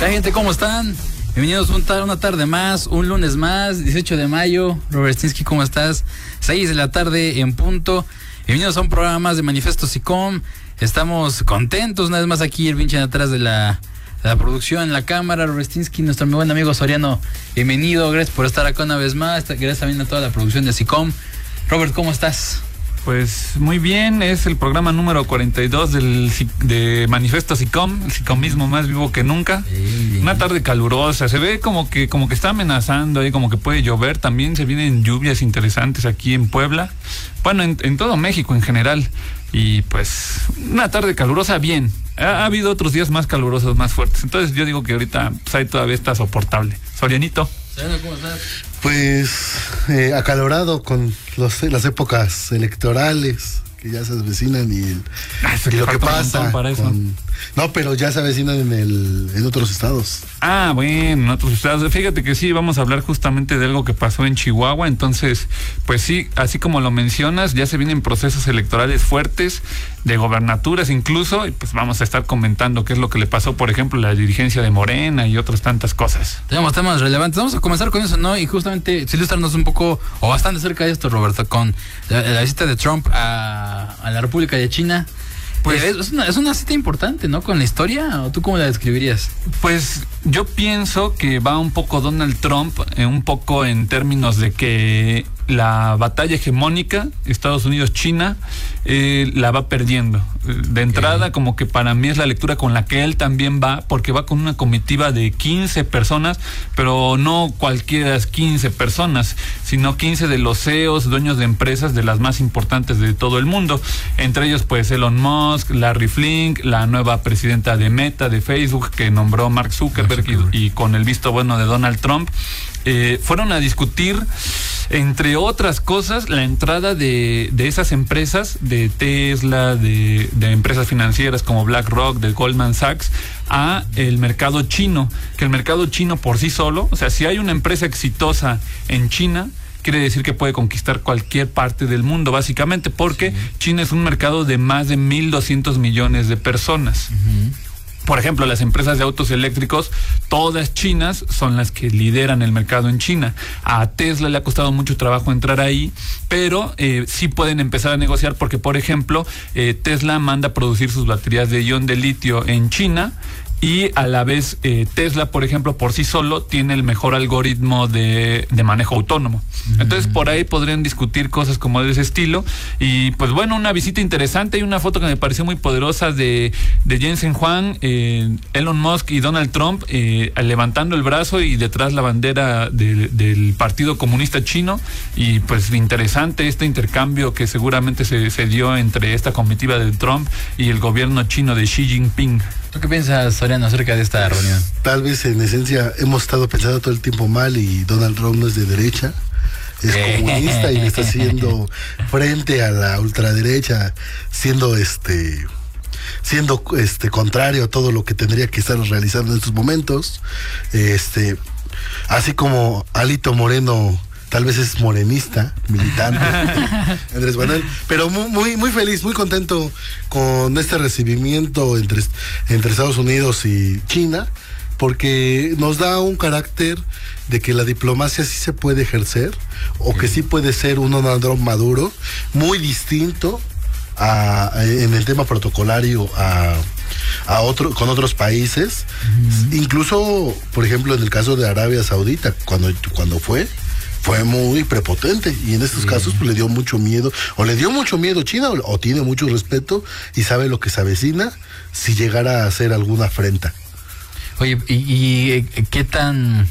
¿Qué gente? ¿Cómo están? Bienvenidos una tarde más, un lunes más, 18 de mayo. Robert Stinsky, ¿cómo estás? 6 de la tarde en punto. Bienvenidos a un programa más de Manifiesto SICOM. Estamos contentos una vez más aquí, el pinche atrás de la producción, en la cámara. Robert Stinsky, nuestro muy buen amigo Soriano, bienvenido, gracias por estar acá una vez más. Gracias también a toda la producción de SICOM. Robert, ¿cómo estás? Pues muy bien, es el programa número 42 de Manifiesto SICOM, el sicomismo más vivo que nunca. Una tarde calurosa, se ve como que está amenazando ahí, como que puede llover. También se vienen lluvias interesantes aquí en Puebla, bueno, en todo México en general. Y pues una tarde calurosa, bien. Ha habido otros días más calurosos, más fuertes. Entonces yo digo que ahorita pues, ahí todavía está soportable. Sorianito. ¿Cómo estás? Pues acalorado con las épocas electorales que ya se avecinan y lo que pasa no, pero ya se avecinan en otros estados. Ah, bueno, en otros estados. Fíjate que sí, vamos a hablar justamente de algo que pasó en Chihuahua. Entonces, pues sí, así como lo mencionas, ya se vienen procesos electorales fuertes, de gobernaturas incluso, y pues vamos a estar comentando qué es lo que le pasó, por ejemplo, a la dirigencia de Morena y otras tantas cosas. Tenemos temas relevantes. Vamos a comenzar con eso, ¿no? Y justamente ilustrarnos un poco, o bastante cerca de esto, Roberto, con la visita de Trump a la República de China. Pues es una cita importante, ¿no? Con la historia, ¿o tú cómo la describirías? Pues yo pienso que va un poco Donald Trump, un poco en términos de que la batalla hegemónica Estados Unidos-China la va perdiendo. De entrada, como que para mí es la lectura con la que él también va, porque va con una comitiva de 15 personas, pero no cualquiera 15 personas, sino 15 de los CEOs, dueños de empresas de las más importantes de todo el mundo. Entre ellos, pues, Elon Musk, Larry Flink, la nueva presidenta de Meta, de Facebook, que nombró Mark Zuckerberg, y con el visto bueno de Donald Trump. Fueron a discutir, entre otras cosas, la entrada de esas empresas, de Tesla, de empresas financieras como BlackRock, de Goldman Sachs, a el mercado chino. Que el mercado chino por sí solo, o sea, si hay una empresa exitosa en China, quiere decir que puede conquistar cualquier parte del mundo, básicamente, porque China es un mercado de más de 1,200 millones de personas. Por ejemplo, las empresas de autos eléctricos, todas chinas, son las que lideran el mercado en China. A Tesla le ha costado mucho trabajo entrar ahí, pero sí pueden empezar a negociar porque, por ejemplo, Tesla manda a producir sus baterías de ion de litio en China. Y a la vez Tesla, por ejemplo, por sí solo tiene el mejor algoritmo de manejo autónomo. Entonces por ahí podrían discutir cosas como de ese estilo. Y pues bueno, una visita interesante y una foto que me pareció muy poderosa de Jensen Huang, Elon Musk y Donald Trump levantando el brazo y detrás la bandera del Partido Comunista Chino. Y pues interesante este intercambio que seguramente se dio entre esta comitiva de Trump y el gobierno chino de Xi Jinping. ¿Tú qué piensas, Soriano, acerca de esta reunión? Tal vez en esencia hemos estado pensando todo el tiempo mal y Donald Trump no es de derecha, es comunista y le está haciendo frente a la ultraderecha, siendo contrario a todo lo que tendría que estar realizando en estos momentos. Así como Alito Moreno tal vez es morenista, militante, Andrés Manuel, pero muy, muy feliz, muy contento con este recibimiento entre Estados Unidos y China, porque nos da un carácter de que la diplomacia sí se puede ejercer, o que sí puede ser un Donald Trump maduro, muy distinto en el tema protocolario con otros países, incluso, por ejemplo, en el caso de Arabia Saudita, cuando fue muy prepotente, y en estos casos pues le dio mucho miedo China, o tiene mucho respeto y sabe lo que se avecina si llegara a hacer alguna afrenta. Oye, ¿y qué tan